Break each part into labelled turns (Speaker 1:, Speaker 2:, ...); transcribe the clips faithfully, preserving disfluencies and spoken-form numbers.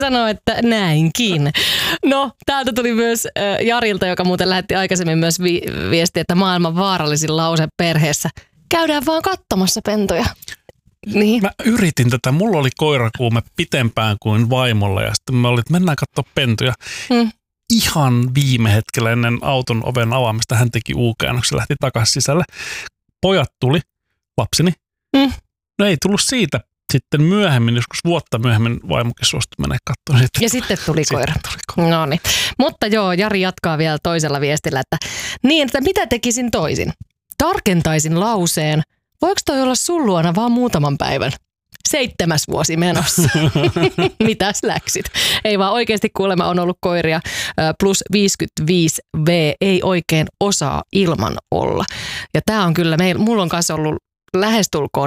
Speaker 1: Sanoo, että näinkin. No, täältä tuli myös äh, Jarilta, joka muuten lähetti aikaisemmin myös vi- viesti, että maailman vaarallisin lause perheessä. Käydään vaan katsomassa pentuja. Niin.
Speaker 2: Mä yritin tätä. Mulla oli koirakuume pitempään kuin vaimolla ja sitten mä olin, että mennään katsoa pentuja. Hmm. Ihan viime hetkellä ennen auton oven avaamista hän teki U-käännöksen, lähti takaisin sisälle. Pojat tuli, lapseni. Hmm. No ei tullut siitä. Sitten myöhemmin, joskus vuotta myöhemmin vaimokin suostui menee katsomaan.
Speaker 1: Ja sitten tuli koira. Sitten tuli koira. No niin. Mutta joo, Jari jatkaa vielä toisella viestillä, että niin, että mitä tekisin toisin? Tarkentaisin lauseen. Voiko toi olla sun luona vaan muutaman päivän? Seitsemäs vuosi menossa. Mitäs läksit? Ei vaan oikeasti kuulemma on ollut koiria. Plus viisikymmentäviisi vuotias ei oikein osaa ilman olla. Ja tää on kyllä, meil, mulla on kanssa ollut lähestulkoon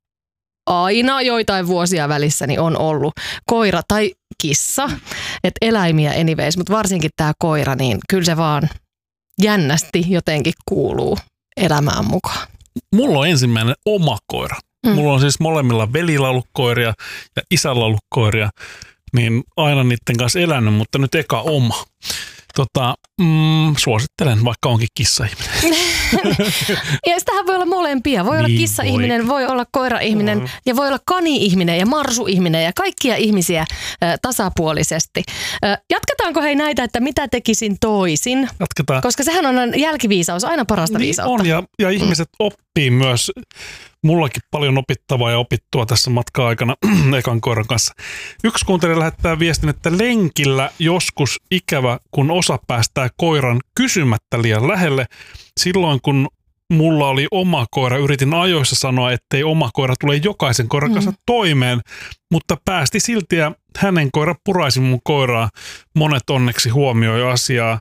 Speaker 1: aina joitain vuosia välissä niin on ollut koira tai kissa. Että eläimiä anyways, mutta varsinkin tää koira, niin kyllä se vaan jännästi jotenkin kuuluu elämään mukaan.
Speaker 2: Mulla on ensimmäinen oma koira. Mm. Mulla on siis molemmilla velillä ollut koiria ja isällä ollut koiria, niin aina niiden kanssa elänyt, mutta nyt eka oma. Tota, mm, suosittelen, vaikka onkin kissa-ihminen.
Speaker 1: Ja sitähän voi olla molempia. Voi niin, olla kissa-ihminen, voi, voi olla koira-ihminen mm. ja voi olla kani-ihminen ja marsu-ihminen ja kaikkia ihmisiä äh, tasapuolisesti. Äh, jatketaanko hei näitä, että mitä tekisin toisin?
Speaker 2: Jatketaan.
Speaker 1: Koska sehän on jälkiviisaus, aina parasta
Speaker 2: niin
Speaker 1: viisautta.
Speaker 2: On ja, ja ihmiset mm. oppii myös. Mullakin paljon opittavaa ja opittua tässä matka-aikana ekan koiran kanssa. Yksi kuuntelija lähettää viestin, että lenkillä joskus ikävä, kun osa päästää koiran kysymättä liian lähelle. Silloin kun mulla oli oma koira, yritin ajoissa sanoa, ettei oma koira tule jokaisen koiran kanssa mm. toimeen, mutta päästi silti ja hänen koira puraisi mun koiraa. Monet onneksi huomioi asiaa.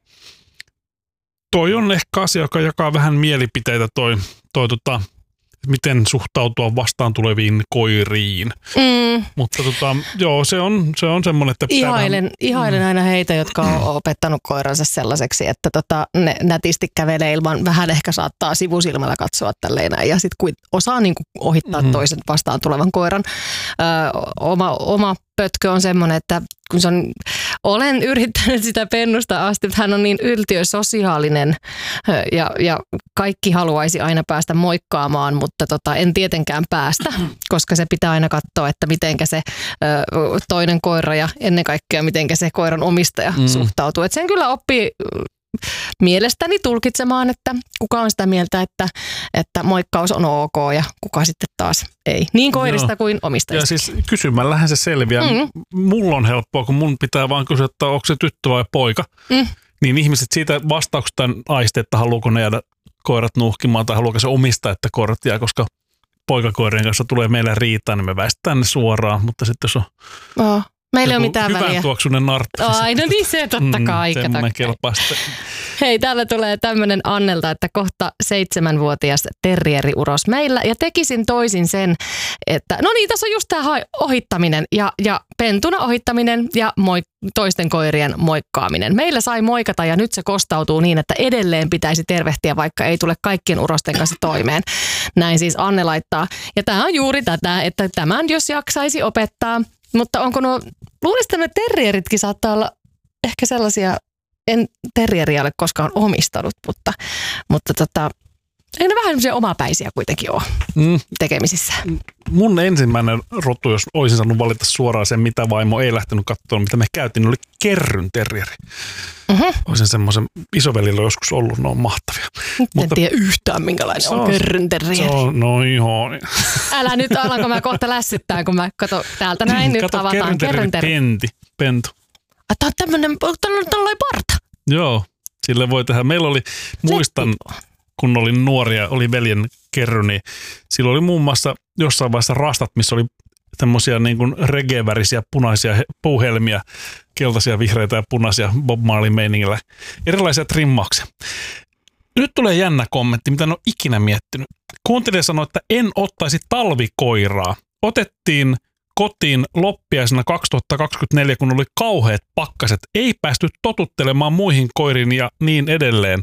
Speaker 2: Toi on ehkä asia, joka jakaa vähän mielipiteitä toi, toi tota, miten suhtautua vastaan tuleviin koiriin. Mm. Mutta tota, joo, se on, se on semmoinen, että pitää
Speaker 1: Ihailen,
Speaker 2: vähän,
Speaker 1: ihailen aina heitä, jotka on opettanut koiransa sellaiseksi, että tota, ne nätisti kävelee ilman, vähän ehkä saattaa sivusilmällä katsoa tälleen näin. Ja sitten kun osaa niin kuin ohittaa mm. toisen vastaan tulevan koiran. Ö, oma, oma pötkö on semmoinen, että kun se on, olen yrittänyt sitä pennusta asti, että hän on niin yltiösosiaalinen ja, ja kaikki haluaisi aina päästä moikkaamaan, mutta tota, en tietenkään päästä, koska se pitää aina katsoa, että mitenkä se ö, toinen koira ja ennen kaikkea mitenkä se koiran omistaja mm. suhtautuu. Et sen kyllä oppii mielestäni tulkitsemaan, että kuka on sitä mieltä, että, että moikkaus on ok ja kuka sitten taas ei. Niin koirista Joo. kuin omistajista.
Speaker 2: Ja siis kysymällähän se selviää. Mm. Mulla on helppoa, kun mun pitää vaan kysyä, että onko se tyttö vai poika. Mm. Niin ihmiset siitä vastauksesta aisti, että haluuko ne jäädä koirat nuuhkimaan tai haluuko se omistaa, että koirat jää, koska poikakoirien kanssa tulee meille riitaa, niin me väistetään ne suoraan. Mutta sitten jos on...
Speaker 1: Oh. Meillä ei ole mitään väliä.
Speaker 2: Hyvän tuoksunen nartti.
Speaker 1: Ai, no niin se totta kai.
Speaker 2: Mm, semmoinen kelpaa sitten.
Speaker 1: Hei, täällä tulee tämmöinen Annelta, että kohta seitsemänvuotias terrieri uros meillä. Ja tekisin toisin sen, että no niin, tässä on just tämä ohittaminen ja, ja pentuna ohittaminen ja moi- toisten koirien moikkaaminen. Meillä sai moikata ja nyt se kostautuu niin, että edelleen pitäisi tervehtiä, vaikka ei tule kaikkien urosten kanssa toimeen. Näin siis Anne laittaa. Ja tämä on juuri tätä, että tämän jos jaksaisi opettaa. Mutta onko nuo, luulisin, että terrieritkin saattaa olla ehkä sellaisia, en terrieriä ole koskaan omistanut, mutta, mutta tota, ei ne vähän sellaisia omapäisiä kuitenkin ole mm. tekemisissä.
Speaker 2: Mun ensimmäinen rotu, jos olisin saanut valita suoraan sen, mitä vaimo ei lähtenyt katsomaan, mitä me käytiin, oli kerryn terrieri. Mm-hmm. Olisin semmoisen isovelillä joskus ollut, ne on mahtavia.
Speaker 1: Nyt en tiedä yhtään, minkälainen on, on kerryn terrieri.
Speaker 2: No joo.
Speaker 1: Älä nyt, alanko mä kohta lässyttää, kun mä kato täältä näin, nyt
Speaker 2: kato,
Speaker 1: avataan kerryn terrieri.
Speaker 2: Penti, pentu.
Speaker 1: Ah, tää on tämmönen, tällainen parta.
Speaker 2: Joo, sille voi tehdä. Meillä oli, muistan, kun olin nuoria, oli veljen kerry, niin sillä oli muun muassa jossain vaiheessa rastat, missä oli tämmöisiä niin kuin reggae-värisiä punaisia puuhelmiä, keltaisia, vihreitä ja punaisia Bob Marley meiningillä. Erilaisia trimmauksia. Nyt tulee jännä kommentti, mitä en ole ikinä miettinyt. Kuuntelija sanoi, että en ottaisi talvikoiraa. Otettiin kotiin loppiaisena kaksituhattakaksikymmentäneljä, kun oli kauheat pakkaset. Ei päästy totuttelemaan muihin koiriin ja niin edelleen.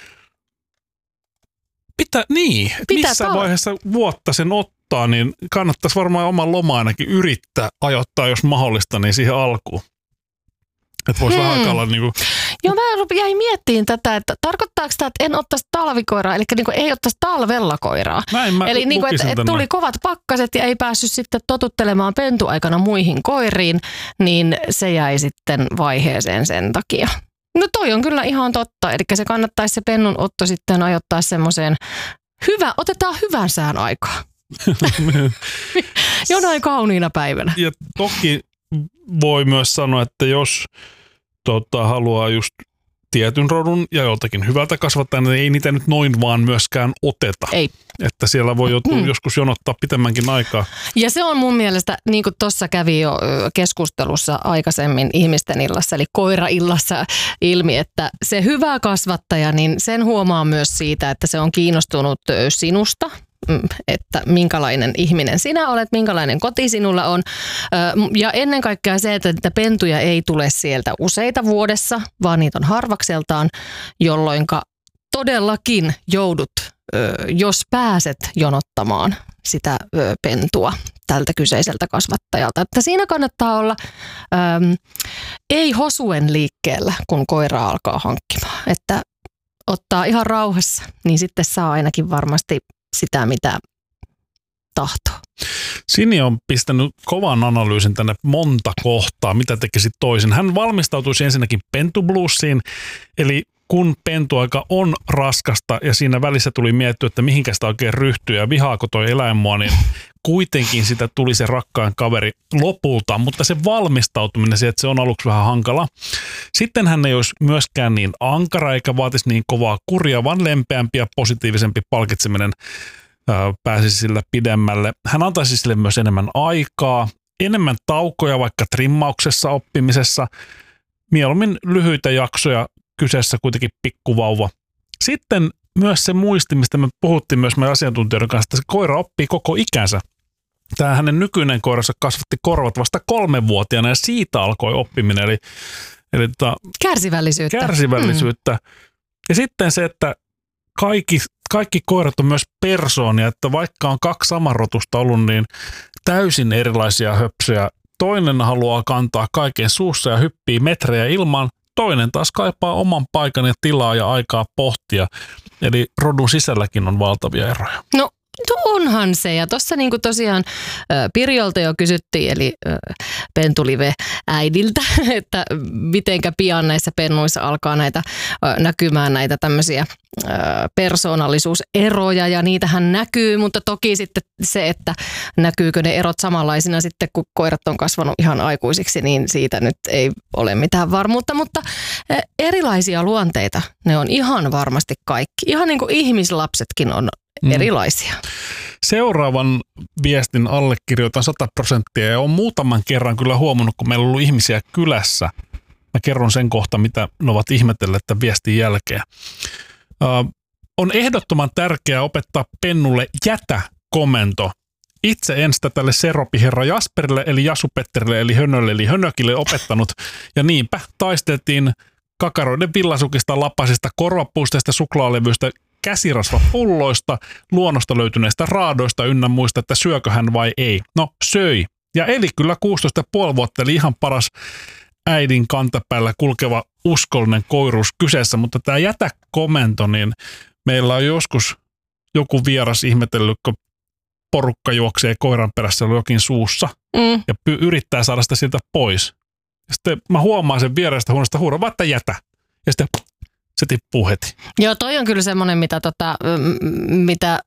Speaker 2: Pitä, niin,
Speaker 1: Pitää
Speaker 2: missä
Speaker 1: tal-
Speaker 2: vaiheessa vuotta sen ottaa, niin kannattaisi varmaan oman loma ainakin yrittää ajoittaa, jos mahdollista, niin siihen alkuun. Että voisi hmm. vähän aikaa olla niin kuin...
Speaker 1: Joo, mä jäin miettimään tätä, että tarkoittaako tämä, että en ottaisi talvikoiraa, eli niin kuin ei ottaisi talvella koiraa.
Speaker 2: Näin mä
Speaker 1: eli niin kuin, että, että tuli kovat pakkaset ja ei päässyt sitten totuttelemaan pentuaikana muihin koiriin, niin se jäi sitten vaiheeseen sen takia. No toi on kyllä ihan totta, eli se kannattaisi se pennun otto sitten ajoittaa semmoiseen, hyvä, otetaan hyvän sään aikaa. Jonain kauniina päivänä.
Speaker 2: Ja toki voi myös sanoa, että jos tota, haluaa just tietyn rodun ja joltakin hyvältä kasvattaa, niin ei niitä nyt noin vaan myöskään oteta.
Speaker 1: Ei.
Speaker 2: Että siellä voi joutua mm. joskus jonottaa pitemmänkin aikaa.
Speaker 1: Ja se on mun mielestä, niin kuin tuossa kävi jo keskustelussa aikaisemmin ihmisten illassa, eli koiraillassa ilmi, että se hyvä kasvattaja, niin sen huomaa myös siitä, että se on kiinnostunut sinusta, että minkälainen ihminen sinä olet, minkälainen koti sinulla on. Ja ennen kaikkea se, että pentuja ei tule sieltä useita vuodessa, vaan niitä on harvakseltaan, jolloinka todellakin joudut, jos pääset jonottamaan sitä pentua tältä kyseiseltä kasvattajalta. Että siinä kannattaa olla ähm, ei hosuen liikkeellä, kun koira alkaa hankkimaan. Että ottaa ihan rauhassa, niin sitten saa ainakin varmasti sitä, mitä tahtoo.
Speaker 2: Sini on pistänyt kovan analyysin tänne monta kohtaa, mitä tekisit toisin. Hän valmistautuisi ensinnäkin pentubluesiin, eli kun pentuaika on raskasta ja siinä välissä tuli miettiä, että mihinkä sitä oikein ryhtyy ja vihaako toi eläin mua, niin kuitenkin sitä tuli se rakkaan kaveri lopulta, mutta se valmistautuminen siihen, että se on aluksi vähän hankala. Sitten hän ei olisi myöskään niin ankara eikä vaatisi niin kovaa kuria, vaan lempeämpi ja positiivisempi palkitseminen ää, pääsisi sillä pidemmälle. Hän antaisi sille myös enemmän aikaa, enemmän taukoja vaikka trimmauksessa, oppimisessa, mieluummin lyhyitä jaksoja, kyseessä kuitenkin pikkuvauva. Sitten myös se muisti, mistä me puhuttiin myös meidän asiantuntijoiden kanssa, että se koira oppii koko ikänsä. Tämä hänen nykyinen koiransa kasvatti korvat vasta kolmenvuotiaana ja siitä alkoi oppiminen. Eli, eli tota,
Speaker 1: kärsivällisyyttä.
Speaker 2: Kärsivällisyyttä. Mm. Ja sitten se, että kaikki, kaikki koirat on myös persoonia, että vaikka on kaksi samanrotusta ollut, niin täysin erilaisia höpsöjä. Toinen haluaa kantaa kaiken suussa ja hyppii metrejä ilmaan. Toinen taas kaipaa oman paikan ja tilaa ja aikaa pohtia. Eli rodun sisälläkin on valtavia eroja.
Speaker 1: No onhan se. Ja tuossa niinku tosiaan Pirjolta jo kysyttiin, eli Pentulive äidiltä, että mitenkä pian näissä pennuissa alkaa näitä näkymään näitä tämmöisiä persoonallisuuseroja, ja niitähän näkyy, mutta toki sitten se, että näkyykö ne erot samanlaisina sitten, kun koirat on kasvanut ihan aikuisiksi, niin siitä nyt ei ole mitään varmuutta, mutta erilaisia luonteita ne on ihan varmasti kaikki. Ihan niin kuin ihmislapsetkin on erilaisia.
Speaker 2: Seuraavan viestin allekirjoitan sata prosenttia ja on muutaman kerran kyllä huomannut, kun meillä on ollut ihmisiä kylässä. Mä kerron sen kohta, mitä ne ovat ihmetelleet tämän viestin jälkeen. Uh, on ehdottoman tärkeää opettaa pennulle jätä-komento. Itse en sitä tälle seropiherra Jasperille, eli Jasupetterille, eli Hönölle, eli Hönökille opettanut. Ja niinpä taisteltiin kakaroiden villasukista, lapasista, korvapuusteista, suklaalevyistä, käsirasvapulloista, luonnosta löytyneistä raadoista ynnä muista, että syökö hän vai ei. No, söi. Ja eli kyllä kuusitoista pilkku viisi vuotta, eli ihan paras äidin kantapäällä kulkeva uskollinen koiruus kyseessä, mutta tämä jätä-komento, niin meillä on joskus joku vieras ihmetellyt, kun porukka juoksee koiran perässä jokin suussa mm. ja py- yrittää saada sitä sieltä pois. Ja sitten mä huomaan sen vierestä huoneesta huudan, vaan että jätä. Ja sitten se tippuu heti.
Speaker 1: Joo, toi on kyllä semmoinen, mitä, tota, mitä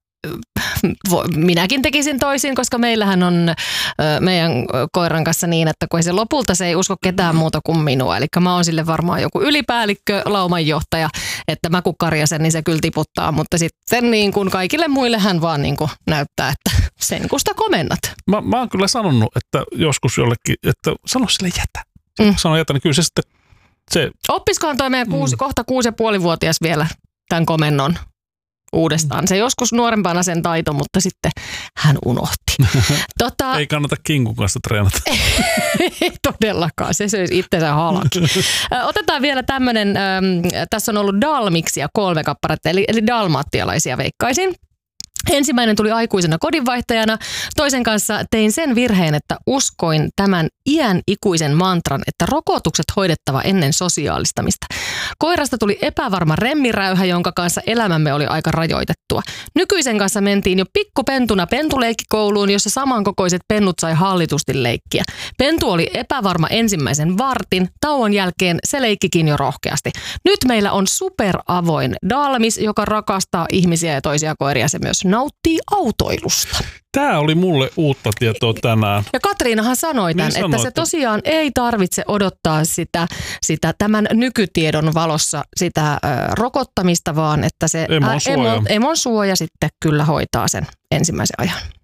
Speaker 1: minäkin tekisin toisin, koska meillähän on meidän koiran kanssa niin, että kun se lopulta se ei usko ketään muuta kuin minua. Eli mä oon sille varmaan joku ylipäällikkö, laumanjohtaja, että mä kun karjasen, niin se kyllä tiputtaa. Mutta sitten niin kuin kaikille muille hän vaan niin kuin näyttää, että sen kun sitä komennat.
Speaker 2: Mä, mä oon kyllä sanonut, että joskus jollekin, että sano sille jätä. Mm. Sano jätä, niin kyllä se sitten se...
Speaker 1: Oppiskohan toi meidän kuusi, mm. kohta kuusi ja puolivuotias vielä tämän komennon uudestaan. Se joskus nuorempana sen taito, mutta sitten hän unohti. tota,
Speaker 2: ei kannata kinkun kanssa treenata.
Speaker 1: Ei todellakaan, se söisi itsensä halki. Otetaan vielä tämmöinen, ähm, tässä on ollut dalmiksia kolme kappaletta, eli, eli dalmaattialaisia veikkaisin. Ensimmäinen tuli aikuisena kodinvaihtajana. Toisen kanssa tein sen virheen, että uskoin tämän iän ikuisen mantran, että rokotukset hoidettava ennen sosiaalistamista. Koirasta tuli epävarma remmiräyhä, jonka kanssa elämämme oli aika rajoitettua. Nykyisen kanssa mentiin jo pikkupentuna pentuleikkikouluun, jossa samankokoiset pennut sai hallitusti leikkiä. Pentu oli epävarma ensimmäisen vartin. Tauon jälkeen se leikkikin jo rohkeasti. Nyt meillä on superavoin Dalmis, joka rakastaa ihmisiä ja toisia koiria. Se myös nauttii autoilusta.
Speaker 2: Tämä oli mulle uutta tietoa tänään.
Speaker 1: Ja Katriinahan sanoi tämän, niin että se tosiaan ei tarvitse odottaa sitä, sitä tämän nykytiedon valossa sitä ö, rokottamista, vaan että se
Speaker 2: emon suoja.
Speaker 1: Ä, emon, emon suoja sitten kyllä hoitaa sen ensimmäisen ajan.